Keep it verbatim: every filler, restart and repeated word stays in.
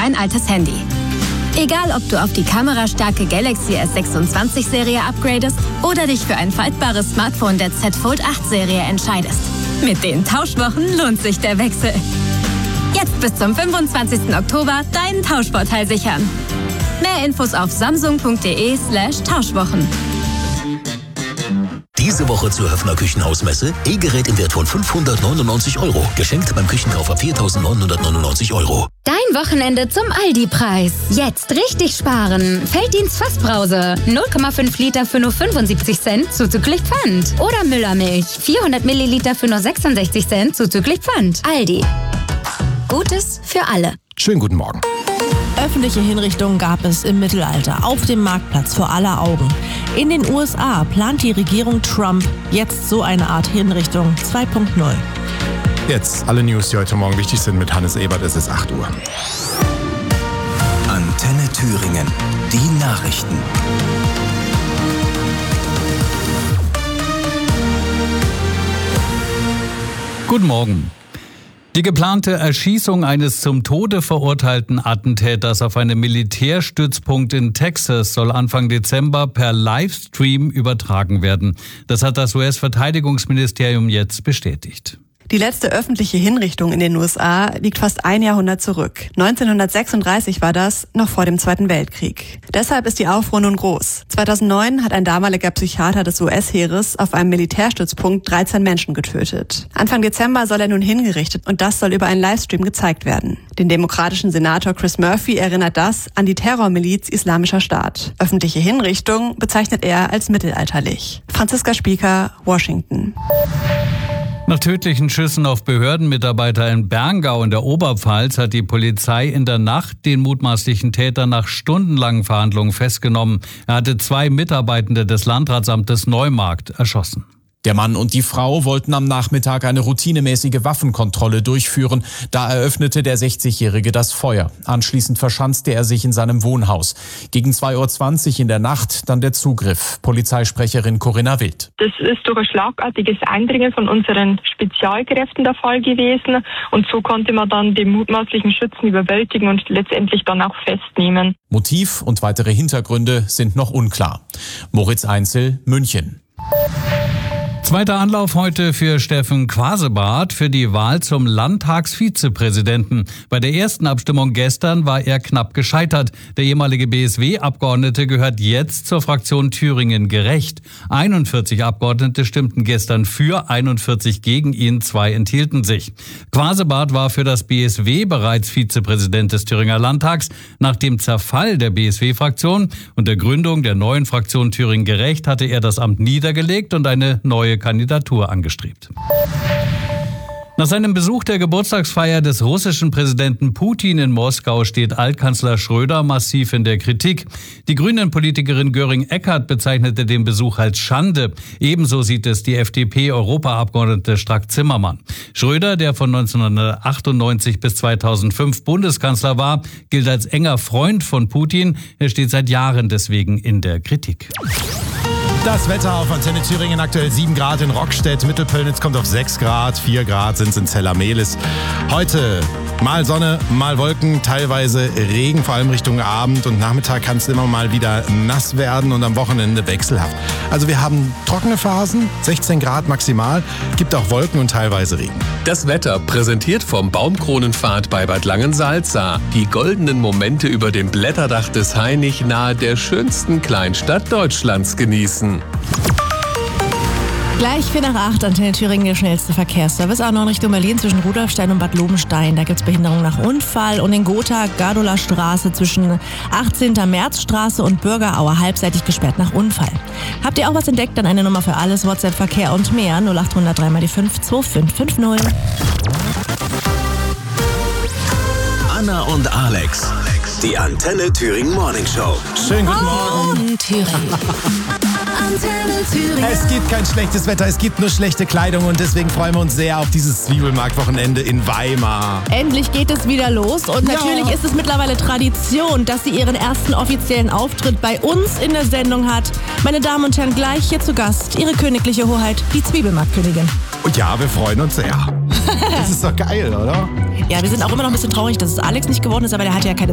dein altes Handy. Egal, ob du auf die kamerastarke Galaxy S sechsundzwanzig Serie upgradest oder dich für ein faltbares Smartphone der Z Fold acht Serie entscheidest. Mit den Tauschwochen lohnt sich der Wechsel. Jetzt bis zum fünfundzwanzigsten Oktober deinen Tauschvorteil sichern. Mehr Infos auf samsung.de slash Tauschwochen. Diese Woche zur Höffner Küchenhausmesse. E-Gerät im Wert von fünfhundertneunundneunzig Euro. Geschenkt beim Küchenkauf ab viertausendneunhundertneunundneunzig Euro. Dein Wochenende zum Aldi-Preis. Jetzt richtig sparen. Felddienst Fassbrause. null Komma fünf Liter für nur fünfundsiebzig Cent zuzüglich Pfand. Oder Müllermilch. vierhundert Milliliter für nur sechsundsechzig Cent zuzüglich Pfand. Aldi. Gutes für alle. Schönen guten Morgen. Öffentliche Hinrichtungen gab es im Mittelalter auf dem Marktplatz vor aller Augen. In den U S A plant die Regierung Trump jetzt so eine Art Hinrichtung zwei Punkt null. Jetzt alle News, die heute Morgen wichtig sind mit Hannes Ebert. Es ist acht Uhr. Antenne Thüringen. Die Nachrichten. Guten Morgen. Die geplante Erschießung eines zum Tode verurteilten Attentäters auf einem Militärstützpunkt in Texas soll Anfang Dezember per Livestream übertragen werden. Das hat das U S-Verteidigungsministerium jetzt bestätigt. Die letzte öffentliche Hinrichtung in den U S A liegt fast ein Jahrhundert zurück. neunzehnhundertsechsunddreißig war das, noch vor dem Zweiten Weltkrieg. Deshalb ist die Aufruhr nun groß. zweitausendneun hat ein damaliger Psychiater des U S-Heeres auf einem Militärstützpunkt dreizehn Menschen getötet. Anfang Dezember soll er nun hingerichtet und das soll über einen Livestream gezeigt werden. Den demokratischen Senator Chris Murphy erinnert das an die Terrormiliz Islamischer Staat. Öffentliche Hinrichtung bezeichnet er als mittelalterlich. Franziska Spieker, Washington. Nach tödlichen Schüssen auf Behördenmitarbeiter in Berngau in der Oberpfalz hat die Polizei in der Nacht den mutmaßlichen Täter nach stundenlangen Verhandlungen festgenommen. Er hatte zwei Mitarbeitende des Landratsamtes Neumarkt erschossen. Der Mann und die Frau wollten am Nachmittag eine routinemäßige Waffenkontrolle durchführen. Da eröffnete der sechzigjährige das Feuer. Anschließend verschanzte er sich in seinem Wohnhaus. Gegen zwei Uhr zwanzig in der Nacht dann der Zugriff. Polizeisprecherin Corinna Wild. Das ist durch ein schlagartiges Eindringen von unseren Spezialkräften der Fall gewesen. Und so konnte man dann den mutmaßlichen Schützen überwältigen und letztendlich dann auch festnehmen. Motiv und weitere Hintergründe sind noch unklar. Moritz Einzel, München. Zweiter Anlauf heute für Steffen Quasebart für die Wahl zum Landtagsvizepräsidenten. Bei der ersten Abstimmung gestern war er knapp gescheitert. Der ehemalige B S W-Abgeordnete gehört jetzt zur Fraktion Thüringen Gerecht. einundvierzig Abgeordnete stimmten gestern für, einundvierzig gegen ihn, zwei enthielten sich. Quasebart war für das B S W bereits Vizepräsident des Thüringer Landtags. Nach dem Zerfall der B S W-Fraktion und der Gründung der neuen Fraktion Thüringen Gerecht hatte er das Amt niedergelegt und eine neue Kandidatur angestrebt. Nach seinem Besuch der Geburtstagsfeier des russischen Präsidenten Putin in Moskau steht Altkanzler Schröder massiv in der Kritik. Die Grünen-Politikerin Göring-Eckardt bezeichnete den Besuch als Schande. Ebenso sieht es die F D P-Europaabgeordnete Strack-Zimmermann. Schröder, der von neunzehnhundertachtundneunzig bis zweitausendfünf Bundeskanzler war, gilt als enger Freund von Putin. Er steht seit Jahren deswegen in der Kritik. Das Wetter auf Antenne Thüringen, aktuell sieben Grad in Rockstedt, Mittelpöllnitz kommt auf sechs Grad, vier Grad sind es in Zella-Mehlis. Heute mal Sonne, mal Wolken, teilweise Regen, vor allem Richtung Abend und Nachmittag kann es immer mal wieder nass werden und am Wochenende wechselhaft. Also wir haben trockene Phasen, sechzehn Grad maximal, gibt auch Wolken und teilweise Regen. Das Wetter präsentiert vom Baumkronenpfad bei Bad Langensalza. Die goldenen Momente über dem Blätterdach des Hainich nahe der schönsten Kleinstadt Deutschlands genießen. Gleich vier nach acht, Antenne Thüringen, der schnellste Verkehrsservice. A neun Richtung Berlin zwischen Rudolfstein und Bad Lobenstein. Da gibt es Behinderung nach Unfall. Und in Gotha, Gardoler Straße zwischen achtzehnten Märzstraße und Bürgerauer halbseitig gesperrt nach Unfall. Habt ihr auch was entdeckt? Dann eine Nummer für alles, WhatsApp, Verkehr und mehr. null acht null null drei mal die fünf zwei fünf fünf null. Anna und Alex. Die Antenne Thüringen Morning Show. Schönen guten Morgen. Es gibt kein schlechtes Wetter, es gibt nur schlechte Kleidung und deswegen freuen wir uns sehr auf dieses Zwiebelmarktwochenende in Weimar. Endlich geht es wieder los und natürlich ja. ist es mittlerweile Tradition, dass sie ihren ersten offiziellen Auftritt bei uns in der Sendung hat. Meine Damen und Herren, gleich hier zu Gast, Ihre königliche Hoheit, die Zwiebelmarktkönigin. Und ja, wir freuen uns sehr. Das ist doch geil, oder? Ja, wir sind auch immer noch ein bisschen traurig, dass es Alex nicht geworden ist, aber der hatte ja keine